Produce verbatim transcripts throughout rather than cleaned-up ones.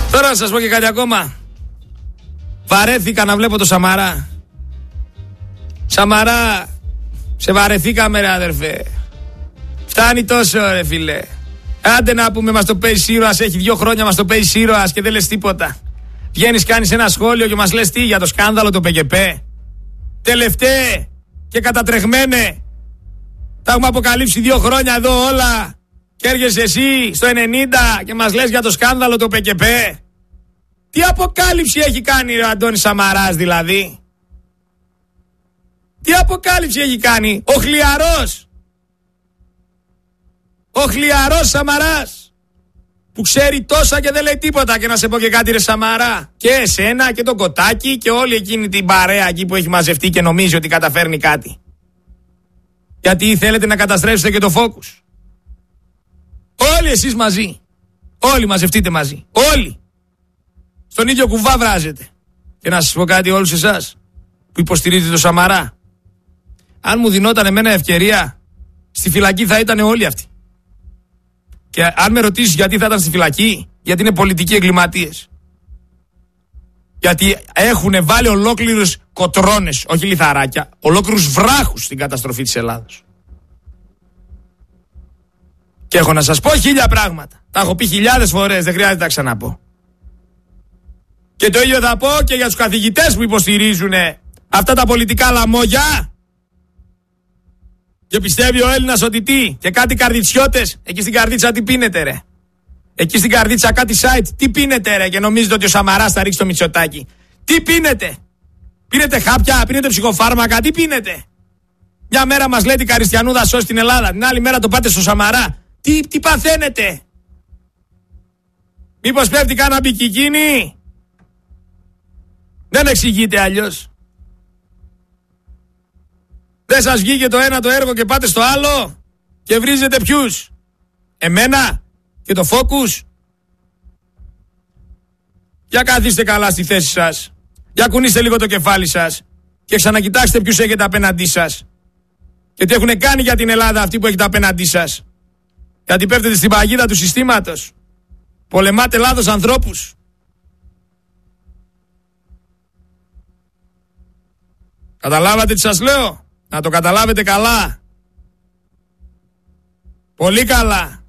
Τώρα να σας πω και κάτι ακόμα. Βαρέθηκα να βλέπω το Σαμαρά. Σαμαρά, σε βαρεθήκαμε ρε αδερφέ. Φτάνει τόσο ρε φίλε. Άντε να πούμε μας το παίζει ήρωας, έχει δύο χρόνια μας το παίζει ήρωας και δεν λες τίποτα. Βγαίνεις κάνεις ένα σχόλιο και μας λες τι για το σκάνδαλο το πι κέι πι. Τελευταίε και κατατρεχμένε. Τα έχουμε αποκαλύψει δύο χρόνια εδώ όλα. Και έρχεσαι εσύ στο ενενήντα και μας λες για το σκάνδαλο το πι κέι πι. Τι αποκάλυψη έχει κάνει ο Αντώνης Σαμαράς δηλαδή? Τι αποκάλυψη έχει κάνει? Ο χλιαρός. Ο χλιαρός Σαμαράς που ξέρει τόσα και δεν λέει τίποτα. Και να σε πω και κάτι ρε Σαμαρά, και εσένα και τον Κοτάκη και όλη εκείνη την παρέα εκεί που έχει μαζευτεί και νομίζει ότι καταφέρνει κάτι. Γιατί θέλετε να καταστρέψετε και το Focus. Όλοι εσείς μαζί. Όλοι μαζευτείτε μαζί. Όλοι. Στον ίδιο κουβά βράζετε. Και να σας πω κάτι όλους εσάς που υποστηρίζετε το Σαμαρά. Αν μου δινόταν εμένα ευκαιρία, στη φυλακή θα ήταν όλοι αυτοί. Και αν με ρωτήσεις γιατί θα ήταν στη φυλακή, γιατί είναι πολιτικοί εγκληματίες. Γιατί έχουν βάλει ολόκληρους κοτρώνες, όχι λιθαράκια, ολόκληρους βράχους στην καταστροφή της Ελλάδας. Και έχω να σας πω χίλια πράγματα. Τα έχω πει χιλιάδες φορές, δεν χρειάζεται να τα ξαναπώ. Και το ίδιο θα πω και για τους καθηγητές που υποστηρίζουν αυτά τα πολιτικά λαμόγια. Και πιστεύει ο Έλληνας ότι τι, και κάτι καρδιτσιώτες, εκεί στην καρδίτσα τι πίνετε ρε? Εκεί στην καρδίτσα κάτι site, τι πίνετε ρε? Και νομίζετε ότι ο Σαμαράς θα ρίξει το Μητσοτάκι. Τι πίνετε? Πίνετε χάπια, πίνετε ψυχοφάρμακα, τι πίνετε? Μια μέρα μας λέτε η Καριστιανούδα σώσει την Ελλάδα, την άλλη μέρα το πάτε στο Σαμαρά. Τι, τι παθαίνετε? Μήπως πέφτει κάνα μπικικίνι? Δεν εξηγείται αλλιώς. Δεν σας βγήκε το ένα το έργο και πάτε στο άλλο και βρίζετε ποιους? Εμένα και το Focus. Για καθίστε καλά στη θέση σας. Για κουνήστε λίγο το κεφάλι σας και ξανακοιτάξτε ποιους έχετε απέναντί σας. Και τι έχουν κάνει για την Ελλάδα αυτοί που έχετε απέναντί σας. Γιατί πέφτετε στην παγίδα του συστήματος. Πολεμάτε λάθος ανθρώπους. Καταλάβατε τι σας λέω? Να το καταλάβετε καλά. Πολύ καλά.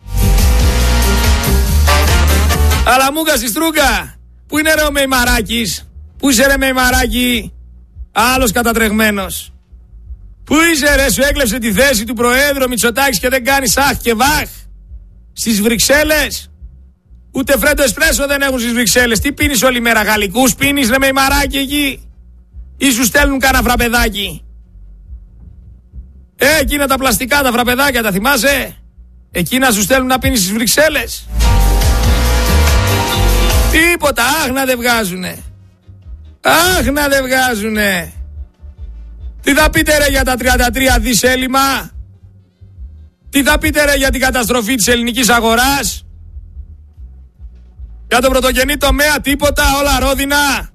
Αλλά μούγκα στη στρούγκα. Πού είναι ρε ο Μεϊμαράκης? Πού είσαι ρε Μεϊμαράκη? Άλλος κατατρεγμένος. Πού είσαι ρε? Σου έκλεψε τη θέση του Προέδρου Μητσοτάκης και δεν κάνεις αχ και βαχ. Στις Βρυξέλλες. Ούτε φρέντο εσπρέσο δεν έχουν στις Βρυξέλλες. Τι πίνεις όλη μέρα? Γαλλικούς πίνεις ρε Μεϊμαράκη εκεί? Ή σου στέλνουν κάνα φραπεδάκι? Ε, εκείνα τα πλαστικά τα φραπεδάκια τα θυμάσαι? Εκείνα σου στέλνουν να πίνεις στις Βρυξέλλες. Τίποτα, άχ να δεν βγάζουνε. Άχ να δεν βγάζουνε. Τι θα πείτε ρε για τα τριάντα τρία δις έλλειμμα? Τι θα πείτε ρε για την καταστροφή της ελληνικής αγοράς? Για τον πρωτογενή τομέα τίποτα, όλα ρόδινα.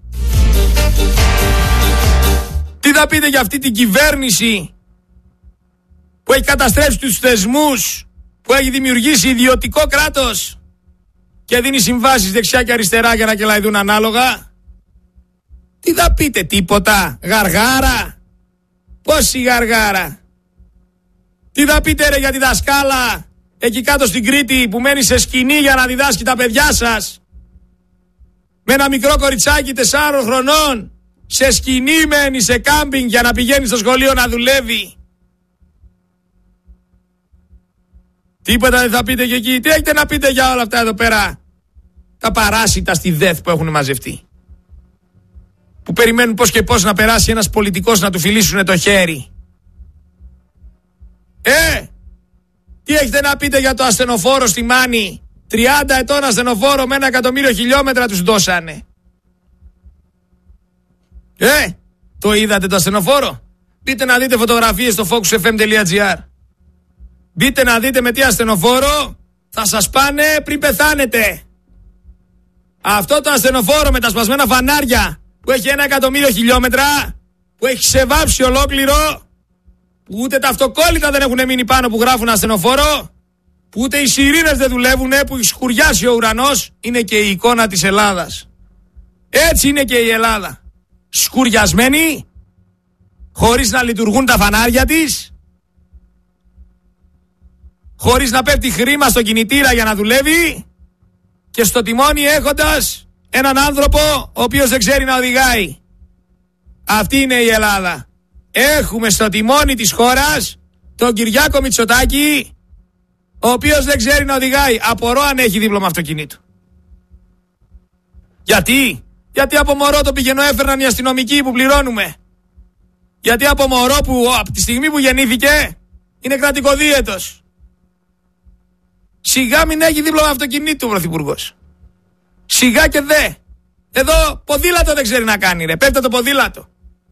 Τι θα πείτε για αυτή την κυβέρνηση που έχει καταστρέψει τους θεσμούς, που έχει δημιουργήσει ιδιωτικό κράτος και δίνει συμβάσεις δεξιά και αριστερά για να κελαϊδούν ανάλογα? Τι θα πείτε? Τίποτα? Γαργάρα? Πόση γαργάρα? Τι θα πείτε ρε για τη δασκάλα εκεί κάτω στην Κρήτη που μένει σε σκηνή για να διδάσκει τα παιδιά σας? Με ένα μικρό κοριτσάκι τεσσάρων χρονών σε σκηνή μένει, σε κάμπινγκ για να πηγαίνει στο σχολείο να δουλεύει. Τίποτα δεν θα πείτε και εκεί? Τι έχετε να πείτε για όλα αυτά εδώ πέρα τα παράσιτα στη ΔΕΘ που έχουν μαζευτεί? Που περιμένουν πώς και πώς να περάσει ένας πολιτικός να του φιλήσουν το χέρι. Ε, τι έχετε να πείτε για το ασθενοφόρο στη Μάνη? τριάντα ετών ασθενοφόρο με ένα εκατομμύριο χιλιόμετρα τους δώσανε. Ε, το είδατε το ασθενοφόρο? Μπείτε να δείτε φωτογραφίες στο focus f m dot g r. Μπείτε να δείτε με τι ασθενοφόρο θα σας πάνε πριν πεθάνετε. Αυτό το ασθενοφόρο με τα σπασμένα φανάρια που έχει ένα εκατομμύριο χιλιόμετρα, που έχει ξεβάψει ολόκληρο, που ούτε τα αυτοκόλλητα δεν έχουν μείνει πάνω που γράφουν ασθενοφόρο, που ούτε οι σιρήνες δεν δουλεύουνε, που έχει σκουριάσει ο ουρανός, είναι και η εικόνα της Ελλάδας. Έτσι είναι και η Ελλάδα. Σκουριασμένη, χωρίς να λειτουργούν τα φανάρια της, χωρίς να πέφτει χρήμα στο κινητήρα για να δουλεύει και στο τιμόνι έχοντας έναν άνθρωπο ο οποίος δεν ξέρει να οδηγάει. Αυτή είναι η Ελλάδα. Έχουμε στο τιμόνι της χώρας τον Κυριάκο Μητσοτάκη, ο οποίος δεν ξέρει να οδηγάει. Απορώ αν έχει δίπλωμα αυτοκινήτου. Γιατί? Γιατί από μωρό το πηγαίνω έφερναν οι αστυνομικοί που πληρώνουμε. Γιατί από μωρό που από τη στιγμή που γεννήθηκε είναι κρατικοδίαιτος. Σιγά μην έχει δίπλωμα αυτοκινήτου ο Πρωθυπουργός. Σιγά και δε. Εδώ ποδήλατο δεν ξέρει να κάνει ρε. Πέφτει το ποδήλατο.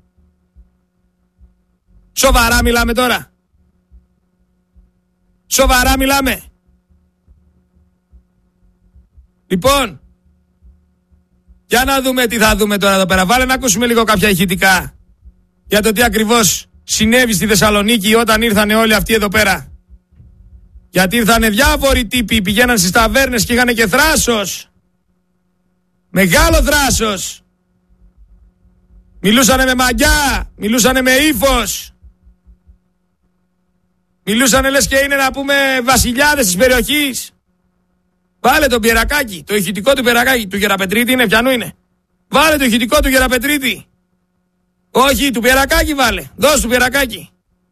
Σοβαρά μιλάμε τώρα. Σοβαρά μιλάμε. Λοιπόν, για να δούμε τι θα δούμε τώρα εδώ πέρα. Βάλε να ακούσουμε λίγο κάποια ηχητικά για το τι ακριβώς συνέβη στη Θεσσαλονίκη όταν ήρθανε όλοι αυτοί εδώ πέρα. Γιατί ήρθανε διάφοροι τύποι, πηγαίναν στις ταβέρνες και είχαν και θράσος. Μεγάλο θράσος. Μιλούσανε με μαγιά, μιλούσανε με ύφος. Μιλούσανε λες και είναι να πούμε βασιλιάδες της περιοχής. Βάλε τον Πιερακάκη, το ηχητικό του Πιερακάκη. Του Γεραπετρίτη είναι, ποιανού είναι? Βάλε το ηχητικό του Γεραπετρίτη. Όχι, του Πιερακάκη βάλε. Δώσ' του Πιερακάκη.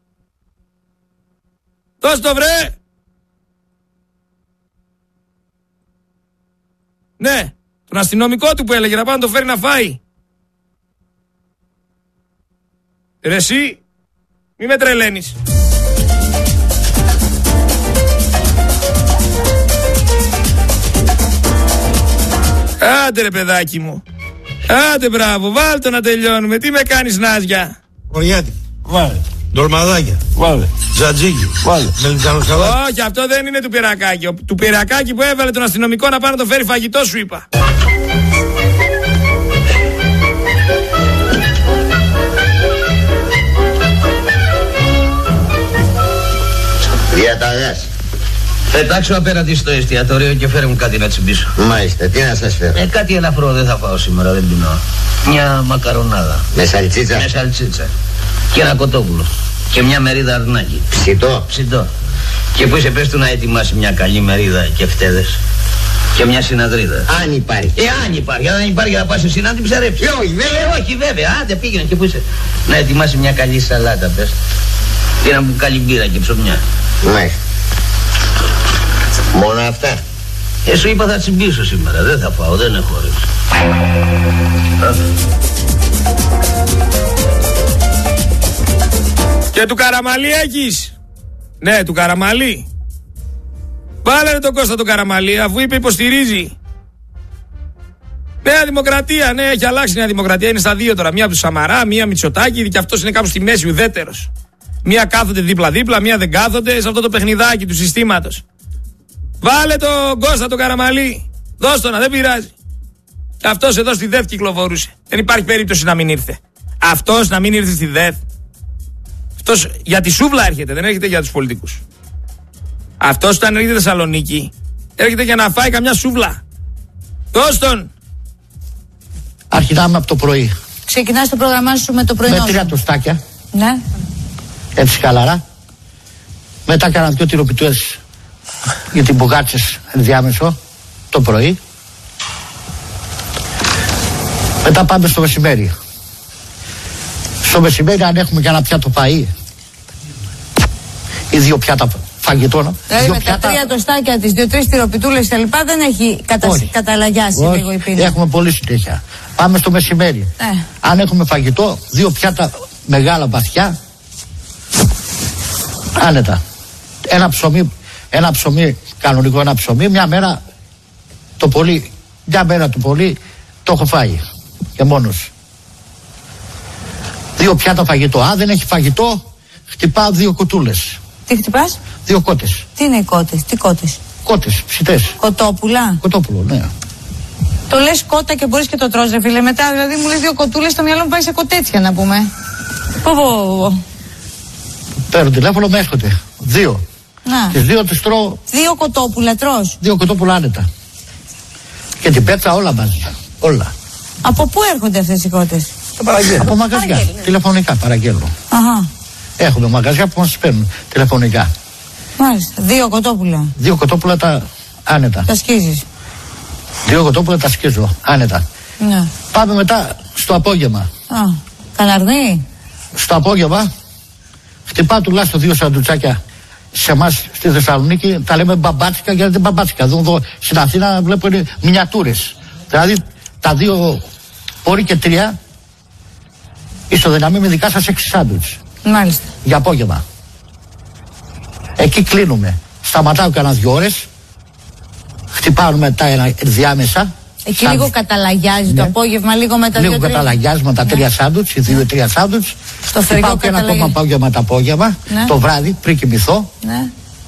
Δώσ' το βρε. Ναι, τον αστυνομικό του που έλεγε να πάει να το φέρει να φάει. Ρε εσύ, μη με τρελαίνεις. Άντε ρε παιδάκι μου. Άντε μπράβο, βάλ' το να τελειώνουμε. Τι με κάνεις νάζια? Οριάτη. Βάλε. Ντολμαδάκια. Βάλε. Τζατζίκι. Βάλε. Μελιτζανοσαλά. Όχι, αυτό δεν είναι του Πιερακάκη. Ο, του Πιερακάκη που έβαλε τον αστυνομικό να πάει να το φέρει φαγητό σου είπα. Διαταγάς. Πετάξω απέναντι στο εστιατόριο και φέρε μου κάτι να τσιμπήσω. Μάλιστα, τι να σας φέρω? Ε, κάτι ελαφρό δεν θα φάω σήμερα, δεν πεινώ. Μια μακαρονάδα. Με σαλτσίτσα? Με σαλτσίτσα. Και ένα κοτόπουλο. Και μια μερίδα αρνάκι. Ψητό? Ψητό. Και που είσαι πες του να ετοιμάσει μια καλή μερίδα και φτέδες. Και μια συναδρίδα. Αν υπάρχει. Ε, αν υπάρχει. Αν δεν υπάρχει θα πας εσύ να την ψαρέψεις. Ε, όχι βέβαια. Ε, όχι βέβαια. Άντε πήγαινε και που είσαι. Να ετοιμάσει μια καλή σαλάτα πες. Και ένα μπουκάλι μπύρα και ψωμιά. Μάλιστα. Μόνο αυτά? Ε, σου είπα θα τσιμπήσω σήμερα, δεν θα πάω, δεν έχω όρεξη. Και του Καραμαλή έχεις? Ναι, του Καραμαλή. Βάλε τον Κώστα τον Καραμαλή, αφού είπε υποστηρίζει. Νέα Δημοκρατία, ναι, έχει αλλάξει η Νέα Δημοκρατία, είναι στα δύο τώρα. Μία από του Σαμαρά, μία Μητσοτάκη, και αυτός είναι κάπου στη μέση, ουδέτερος. Μία κάθονται δίπλα-δίπλα, μία δεν κάθονται σε αυτό το παιχνιδάκι του συστήματος. Βάλε τον Κώστα τον Καραμαλή. Δώσ' το να, δεν πειράζει. Και αυτός εδώ στη ΔΕΘ κυκλοφορούσε. Δεν υπάρχει περίπτωση να μην ήρθε. Αυτός να μην ήρθε στη ΔΕΘ. Αυτός για τη σούβλα έρχεται, δεν έρχεται για τους πολιτικούς. Αυτός όταν έρχεται στη Θεσσαλονίκη, έρχεται για να φάει καμιά σούβλα. Δώσ' τον. Αρχινάμε από το πρωί. Ξεκινάς το πρόγραμμά σου με το πρωινό. Με τρία τοστάκια. Ναι. Έτσι χαλαρά. Μετά έκανα δυο τυροπιτούες γιατί μπουγάτσες ενδιάμεσο το πρωί. Μετά πάμε στο μεσημέρι. Στο μεσημέρι αν έχουμε και ένα πιάτο φαΐ ή δύο πιάτα φαγητών. Δηλαδή με πιάτα... τα τρία τοστάκια της, δύο-τρεις τυροπιτούλες και λοιπά δεν έχει κατα... καταλαγιάσει Όχι. λίγο η πείνα. Έχουμε πολύ συνέχεια. Πάμε στο μεσημέρι. Ε. Αν έχουμε φαγητό, δύο πιάτα μεγάλα βαθιά. Άνετα. Ένα ψωμί, ένα ψωμί, κανονικό ένα ψωμί, μια μέρα το πολύ, μια μέρα το πολύ το έχω φάει και μόνος. Δύο πιάτα φαγητό. Αν δεν έχει φαγητό, χτυπάω δύο κουτούλες. Τι χτυπάς? Δύο κότες. Τι είναι οι κότες, τι κότες? Κότες, ψητές. Κοτόπουλα. Κοτόπουλο, ναι. Το λες κότα και μπορείς και το τρως ρε φίλε. Μετά δηλαδή μου λες δύο κοτούλες, στο μυαλό μου πάει σε κοτέτσια να πούμε. Πω πω πω. Παίρνω τηλέφωνο, με έρχονται. Δύο. Να. Τις δύο τις τρώω. Δύο κοτόπουλα τρως. Δύο κοτόπουλα άνετα. Και την πέτσα όλα μαζί. Όλα. Από πού έρχονται αυτές οι κότες? Από μαγαζιά. Ναι. Τηλεφωνικά παραγγέλνω. Αχα. Έχουμε μαγαζιά που μας παίρνουν τηλεφωνικά. Μάλιστα. Δύο κοτόπουλα. Δύο κοτόπουλα τα άνετα. Τα σκίζεις. Δύο κοτόπουλα τα σκίζω άνετα. Ναι. Πάμε μετά στο απόγευμα. Α, καναρνί. Στο απόγευμα χτυπάω τουλάχιστον δύο σαντουτσάκια. Σε εμάς στη Θεσσαλονίκη τα λέμε μπαμπάτσικα, γιατί δεν μπαμπάτσικα. Εδώ, εδώ στην Αθήνα βλέπω είναι μινιατούρες. Δηλαδή τα δύο πόροι και τρία ισοδυναμεί με δικά σας έξι σάντουιτς. Μάλιστα. Για απόγευμα. Εκεί κλείνουμε. Σταματάω κανένα δυο ώρες. Χτυπάω μετά ένα διάμεσα. Εκεί σαν... λίγο καταλαγιάζει, ναι, το απόγευμα, λίγο με τα λίγο δύο. Λίγο καταλαγιάζει με τα τρία, ναι, σάντουιτς, οι δύο τρία σάντουιτς. Το χτυπάω και ένα ακόμα απόγευμα τα απόγευμα, ναι, το βράδυ πριν κοιμηθώ. Ναι.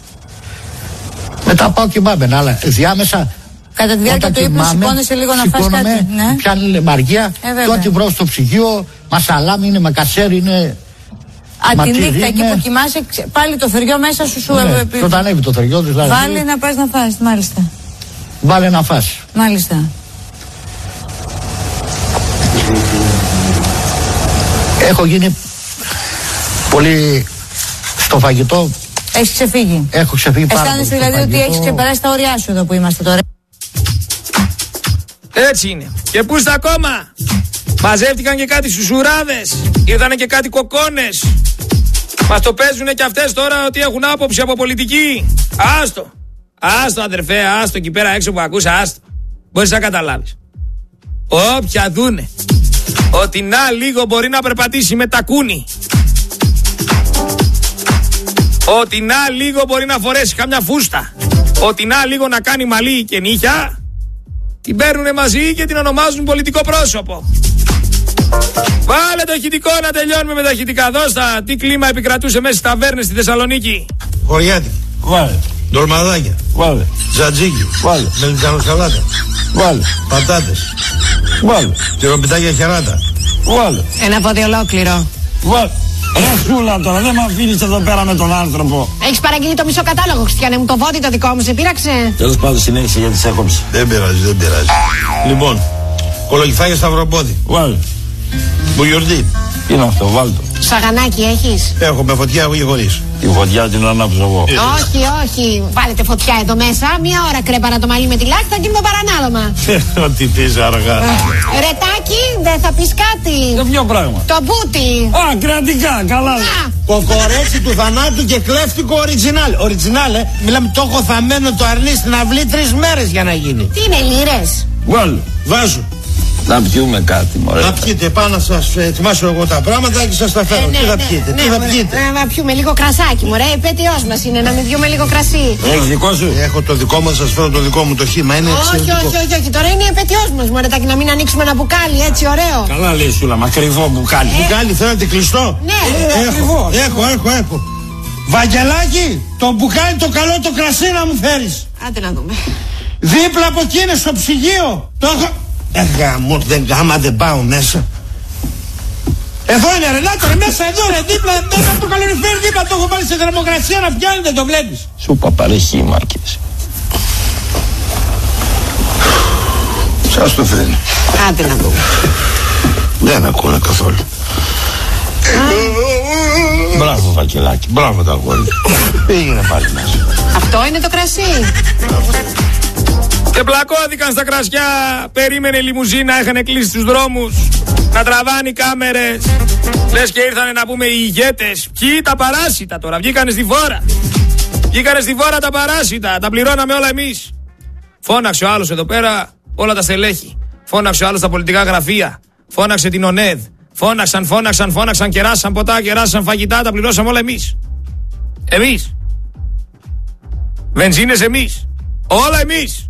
Μετά πάω κοιμάμαι. Αλλά διάμεσα. Κατά τη διάρκεια του ύπνου σηκώνεσαι λίγο να φας κάτι. Ναι. Πιάνει λεμαργία. Ε, το ό,τι βρω στο ψυγείο, μασαλάμι είναι, μακασέρι είναι. Α, τη νύχτα εκεί που κοιμάσαι, πάλι το θεριό μέσα σου σου. Ναι, επί... Όταν ανέβει το θεριό, δηλαδή. Βάλε να πας να φας, μάλιστα. Βάλε να φας. Μάλιστα. Έχω γίνει πολύ στο φαγητό. Έχεις ξεφύγει. Έχω ξεφύγει πάρα πολύ. Αισθάνεσαι δηλαδή ότι έχεις ξεπεράσει τα ωριά σου εδώ που είμαστε τώρα. Έτσι είναι. Και πού στα ακόμα. Μαζεύτηκαν και κάτι σουσουράδες. Ήρθανε και κάτι κοκόνες. Μας το παίζουνε και αυτές τώρα ότι έχουν άποψη από πολιτική. Άστο. Άστο αδερφέ, άστο εκεί πέρα έξω που ακούσα, άστο. Μπορείς να καταλάβεις. Όποια δούνε ότι να λίγο μπορεί να περπατήσει με τακούνι, ότι να λίγο μπορεί να φορέσει καμιά φούστα, ότι να λίγο να κάνει μαλλί και νύχια, την παίρνουνε μαζί και την ονομάζουν πολιτικό πρόσωπο. Βάλε το ηχητικό να τελειώνουμε με τα ηχητικά. Δώστα, τι κλίμα επικρατούσε μέσα στις ταβέρνες στη Θεσσαλονίκη. Χωριάτι. Βάλε. Ντολμαδάκια. Βάλε. Τζατζίκι. Βάλε. Μελιτζανοσαλάτα. Βάλε. Πατάτες. Βάλε. Τυροπιτάκια χεράτα. Βάλε. Ένα πόδι ολόκληρο. Βάλε. Ε, σούλα τώρα, δεν με αφήνεις εδώ πέρα με τον άνθρωπο. Έχεις παραγγείλει το μισό κατάλογο, Χριστιανέ μου, το βόδι το δικό μου, σε πείραξε. Τέλος πάντων, συνέχισε γιατί σε έκοψε. Δεν πειράζει, δεν πειράζει. Λοιπόν, κολογυφάγια σταυροπόδι. Βάλε. Μπουγιορτή. Τι είναι αυτό, βάλ' το. Σαγανάκι έχεις? Έχω με φωτιά, έχω και χωρίς. Τη φωτιά την ανάψω εγώ. Ε, όχι, όχι. Βάλετε φωτιά εδώ μέσα. Μία ώρα κρέπανα το μαλλί με τη λάκτα και με παρανάλωμα. Ό,τι πεις αργά. Ρετάκι, δεν θα πεις κάτι? Για ποιο πράγμα? Το μπούτι. Α, κρατικά, καλά. Κοκορέτσι του θανάτου και κλέφτικο οριτζινάλ. Οριτζινάλ, ε. Μιλάμε, το έχω θαμμένο το αρνί στην αυλή τρεις μέρες για να γίνει. Τι είναι, λίρες? Βάλε. Βάζω. Να πιούμε κάτι, μωρέ. Να πιείτε, πάω να σας ετοιμάσω εγώ τα πράγματα και σας τα φέρω. Ε, ναι, τι θα ναι, πιείτε, ναι, τι θα ναι, πιείτε. Ναι, να πιούμε λίγο κρασάκι, μωρέ. Η επέτειος μας είναι να μην πιούμε λίγο κρασί. Έχεις δικό σου? Έχω το δικό μου, θα σας φέρω το δικό μου το χήμα. Είναι όχι, όχι, όχι, όχι. Τώρα είναι η επέτειος μας, μωρέ. Τάκι, να μην ανοίξουμε ένα μπουκάλι, έτσι ωραίο. Καλά λέει Σούλα, μα κρυβό μπουκάλι. Ε, μπουκάλι θέλετε κλειστό? Ναι, ε, έχω, έχω, έχω, έχω. Βαγγελάκι, το μπουκάλι το καλό το κρασί να μου φέρεις. Άντε να δούμε. Δίπλα από εκεί είναι στο ψυγείο. Το έχω. Ε, γαμώ, δεν γάμα, δεν πάω μέσα. Εδώ είναι ρε, να το ρε, μέσα εδώ ρε, δίπλα, μέσα από το καλοριφέρ, δίπλα το έχω βάλει σε θερμοκρασία να πιάνει, δεν το βλέπεις. Σου παπαρέχει μάρκες. Σας το φέρνει. Άντε να δούμε. Δεν ακούνε καθόλου. Μπράβο Βακελάκη, μπράβο τα αγόρια. Πήγαινε πάλι μέσα. Αυτό είναι το κρασί. Και πλακώθηκαν στα κρασιά, περίμενε η λιμουζίνα, είχαν κλείσει τους δρόμους, να τραβάνε οι κάμερες. Λες και ήρθανε να πούμε οι ηγέτες. Ποιοι? Τα παράσιτα τώρα, βγήκανε στη φόρα. Βγήκανε στη φόρα τα παράσιτα, τα πληρώναμε όλα εμείς. Φώναξε ο άλλος εδώ πέρα όλα τα στελέχη. Φώναξε ο άλλος τα πολιτικά γραφεία. Φώναξε την ΟΝΕΔ. Φώναξαν, φώναξαν, φώναξαν, κεράσαν ποτά, κεράσαν φαγητά, τα πληρώσαμε όλα εμείς. Εμείς. Βενζίνες εμείς. Όλα εμείς.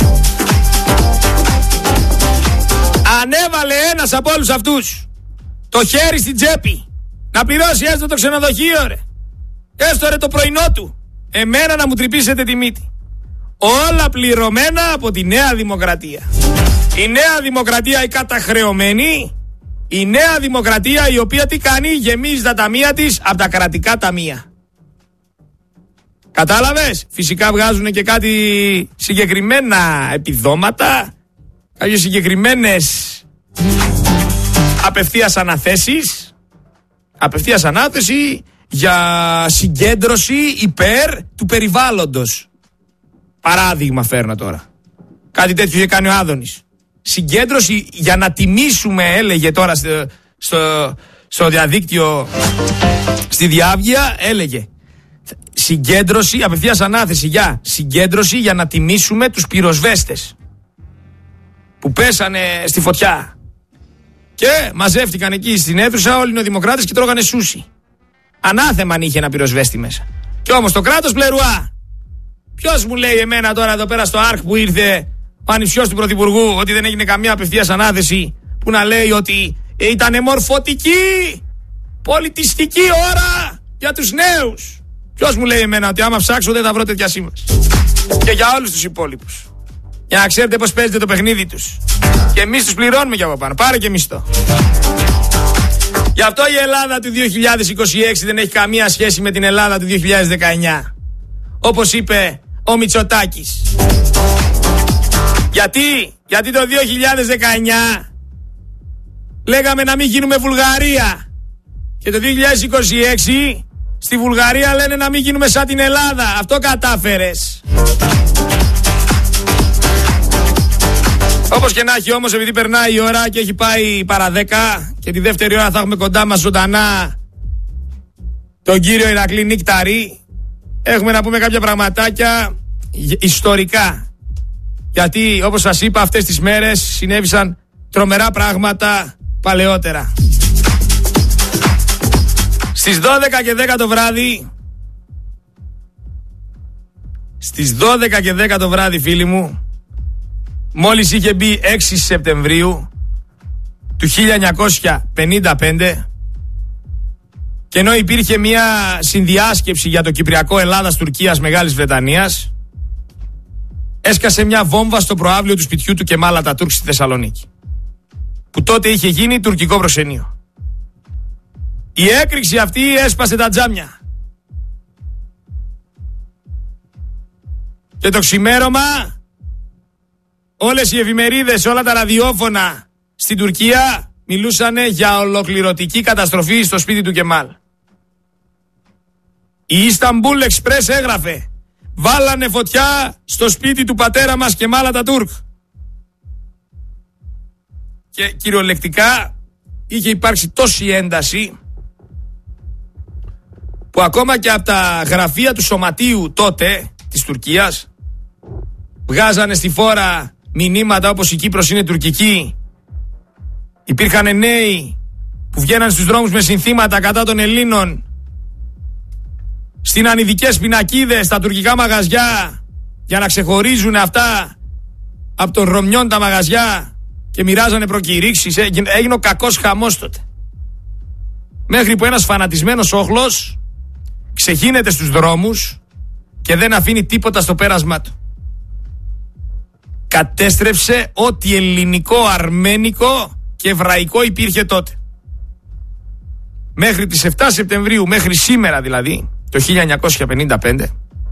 Ανέβαλε ένας από όλους αυτούς το χέρι στην τσέπη να πληρώσει έστω το ξενοδοχείο ρε, έστω ρε το πρωινό του, εμένα να μου τρυπήσετε τη μύτη. Όλα πληρωμένα από τη Νέα Δημοκρατία. Η Νέα Δημοκρατία η καταχρεωμένη, η Νέα Δημοκρατία η οποία τι κάνει? Γεμίζει τα ταμεία της από τα κρατικά ταμεία. Κατάλαβες? Φυσικά βγάζουν και κάτι συγκεκριμένα επιδόματα, κάποιες συγκεκριμένες απευθείας αναθέσεις, απευθείας ανάθεση για συγκέντρωση υπέρ του περιβάλλοντος. Παράδειγμα φέρνω τώρα. Κάτι τέτοιο είχε κάνει ο Άδωνης. Συγκέντρωση για να τιμήσουμε, έλεγε τώρα στο, στο, στο διαδίκτυο, στη Διάβγεια, έλεγε συγκέντρωση, απευθείας ανάθεση για συγκέντρωση για να τιμήσουμε τους πυροσβέστες που πέσανε στη φωτιά. Και μαζεύτηκαν εκεί στην αίθουσα όλοι οι νεοδημοκράτες και τρώγανε σούσι. Ανάθεμα αν είχε ένα πυροσβέστη μέσα. Και όμως το κράτος πλερουά. Ποιος μου λέει εμένα τώρα εδώ πέρα στο ΑΡΚ που ήρθε ο ανιψιός του Πρωθυπουργού ότι δεν έγινε καμία απευθείας ανάθεση, που να λέει ότι ήταν μορφωτική, πολιτιστική ώρα για τους νέους. Ποιος μου λέει εμένα ότι άμα ψάξω δεν θα βρω τέτοια σύμβαση? Και για όλους τους υπόλοιπους. Για να ξέρετε πώς παίζετε το παιχνίδι τους. Και εμείς τους πληρώνουμε και από πάνω. Πάρε και μισθό. Γι' αυτό η Ελλάδα του δύο χιλιάδες είκοσι έξι δεν έχει καμία σχέση με την Ελλάδα του δύο χιλιάδες δεκαεννιά. Όπως είπε ο Μητσοτάκης. Γιατί? Γιατί το δύο χιλιάδες δεκαεννιά λέγαμε να μην γίνουμε Βουλγαρία. Και το δύο χιλιάδες είκοσι έξι στη Βουλγαρία λένε να μην γίνουμε σαν την Ελλάδα. Αυτό κατάφερες. Όπως και να έχει όμως, επειδή περνάει η ώρα και έχει πάει παρά δέκα και τη δεύτερη ώρα θα έχουμε κοντά μας ζωντανά τον κύριο Ηρακλή Νίκταρη, έχουμε να πούμε κάποια πραγματάκια ιστορικά. Γιατί όπως σας είπα, αυτές τις μέρες συνέβησαν τρομερά πράγματα παλαιότερα. Στις δώδεκα και δέκα το βράδυ, στις δώδεκα και δέκα το βράδυ, φίλοι μου, μόλις είχε μπει έξι Σεπτεμβρίου του χίλια εννιακόσια πενήντα πέντε, και ενώ υπήρχε μια συνδιάσκεψη για το Κυπριακό Ελλάδας-Τουρκίας Μεγάλης Βρετανίας, έσκασε μια βόμβα στο προαύλιο του σπιτιού του Κεμάλ Ατατούρκ στη Θεσσαλονίκη, που τότε είχε γίνει τουρκικό προξενείο. Η έκρηξη αυτή έσπασε τα τζάμια. Και το ξημέρωμα όλες οι εφημερίδες, όλα τα ραδιόφωνα στην Τουρκία μιλούσαν για ολοκληρωτική καταστροφή στο σπίτι του Κεμάλ. Η Istanbul Express έγραφε: βάλανε φωτιά στο σπίτι του πατέρα μας Κεμάλ Ατατούρκ. Και κυριολεκτικά είχε υπάρξει τόση ένταση που ακόμα και από τα γραφεία του Σωματείου τότε της Τουρκίας βγάζανε στη φόρα μηνύματα όπως η Κύπρος είναι τουρκική. Υπήρχαν νέοι που βγαίναν στους δρόμους με συνθήματα κατά των Ελλήνων, στείναν ειδικές πινακίδες στα τουρκικά μαγαζιά για να ξεχωρίζουν αυτά από των Ρωμιών τα μαγαζιά και μοιράζανε προκηρύξεις. Έγινε, έγινε ο κακός χαμός τότε. Μέχρι που ένας φανατισμένος όχλος ξεχύνεται στους δρόμους και δεν αφήνει τίποτα στο πέρασμά του. Κατέστρεψε ό,τι ελληνικό, αρμένικο και εβραϊκό υπήρχε τότε. Μέχρι τις επτά Σεπτεμβρίου, μέχρι σήμερα δηλαδή, το χίλια εννιακόσια πενήντα πέντε,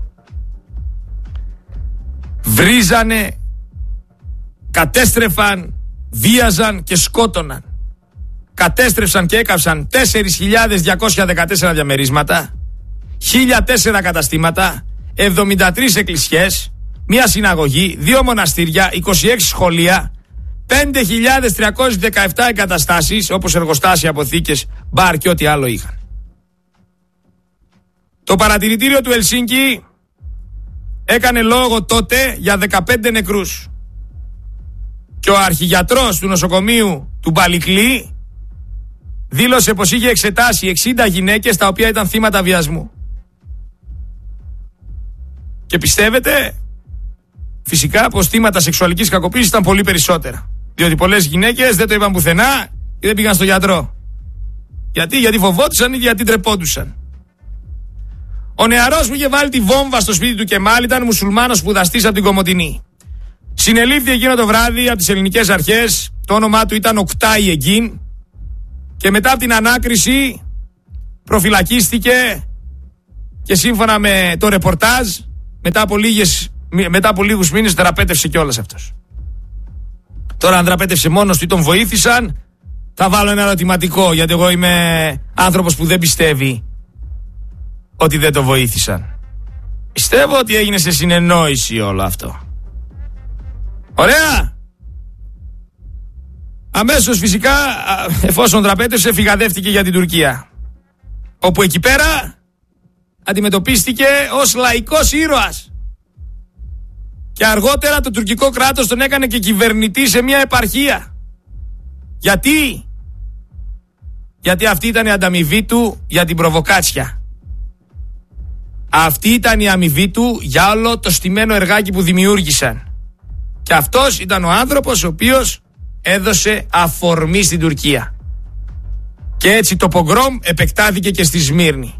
βρίζανε, κατέστρεφαν, βίαζαν και σκότωναν. Κατέστρεψαν και έκαψαν τέσσερις χιλιάδες διακόσια δεκατέσσερα διαμερίσματα, χίλια τέσσερα καταστήματα, εβδομήντα τρεις εκκλησιές, μία συναγωγή, δύο μοναστήρια, είκοσι έξι σχολεία, πέντε χιλιάδες τριακόσιες δεκαεπτά εγκαταστάσεις, όπως εργοστάσια, αποθήκες, μπαρ και ό,τι άλλο είχαν. Το παρατηρητήριο του Ελσίνκι έκανε λόγο τότε για δεκαπέντε νεκρούς. Και ο αρχηγιατρός του νοσοκομείου του Μπαλικλή δήλωσε πως είχε εξετάσει εξήντα γυναίκες τα οποία ήταν θύματα βιασμού. Και πιστεύετε φυσικά πως θύματα σεξουαλικής κακοποίησης ήταν πολύ περισσότερα. Διότι πολλές γυναίκες δεν το είπαν πουθενά και δεν πήγαν στο γιατρό. Γιατί, γιατί φοβόντουσαν ή γιατί τρεπόντουσαν. Ο νεαρός που είχε βάλει τη βόμβα στο σπίτι του Κεμάλ ήταν μουσουλμάνος σπουδαστής από την Κομοτηνή. Συνελήφθη εκείνο το βράδυ από τις ελληνικές αρχές. Το όνομά του ήταν Οκτάι Εγκίν. Και μετά από την ανάκριση προφυλακίστηκε και σύμφωνα με το ρεπορτάζ, μετά από, λίγες, μετά από λίγους μήνες δραπέτευσε κιόλας αυτός. Τώρα αν δραπέτευσε μόνος του ή τον βοήθησαν, θα βάλω ένα ερωτηματικό, γιατί εγώ είμαι άνθρωπος που δεν πιστεύει ότι δεν το βοήθησαν. Πιστεύω ότι έγινε σε συνεννόηση όλο αυτό. Ωραία. Αμέσως φυσικά, εφόσον δραπέτευσε, φυγαδεύτηκε για την Τουρκία, όπου εκεί πέρα αντιμετωπίστηκε ως λαϊκός ήρωας. Και αργότερα το τουρκικό κράτος τον έκανε και κυβερνητή σε μια επαρχία. Γιατί? Γιατί αυτή ήταν η ανταμοιβή του για την προβοκάτσια. Αυτή ήταν η αμοιβή του για όλο το στημένο εργάκι που δημιούργησαν. Και αυτός ήταν ο άνθρωπος ο οποίος έδωσε αφορμή στην Τουρκία. Και έτσι το πογκρόμ επεκτάθηκε και στη Σμύρνη.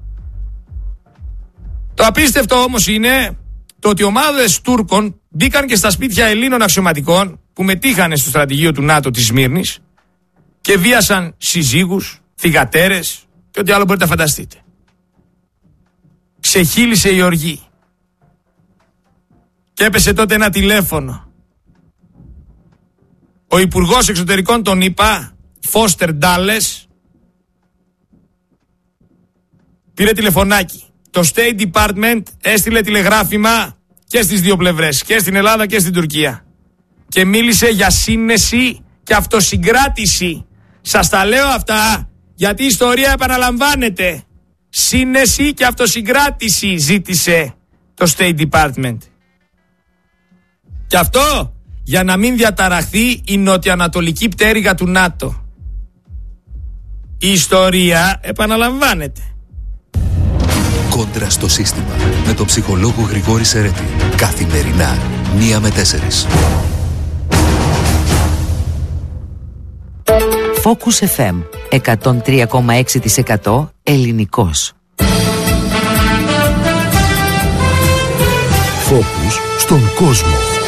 Το απίστευτο όμως είναι το ότι ομάδες Τούρκων μπήκαν και στα σπίτια Ελλήνων αξιωματικών που μετήχανε στο στρατηγείο του ΝΑΤΟ της Σμύρνης και βίασαν συζύγους, θυγατέρες και ό,τι άλλο μπορείτε να φανταστείτε. Ξεχύλισε η οργή. Και έπεσε τότε ένα τηλέφωνο. Ο Υπουργός Εξωτερικών των ΗΠΑ, Φώστερ Ντάλες, πήρε τηλεφωνάκι. Το State Department έστειλε τηλεγράφημα και στις δύο πλευρές, και στην Ελλάδα και στην Τουρκία. Και μίλησε για σύνεση και αυτοσυγκράτηση. Σας τα λέω αυτά γιατί η ιστορία επαναλαμβάνεται. Σύνεση και αυτοσυγκράτηση ζήτησε το State Department. Και αυτό για να μην διαταραχθεί η νοτιοανατολική πτέρυγα του ΝΑΤΟ. Η ιστορία επαναλαμβάνεται. Κόντρα στο σύστημα με τον ψυχολόγο Γρηγόρη Σερέτη. Καθημερινά, μία με τέσσερις. Focus εφ εμ εκατόν τρία κόμμα έξι τοις εκατό ελληνικός. Focus στον κόσμο.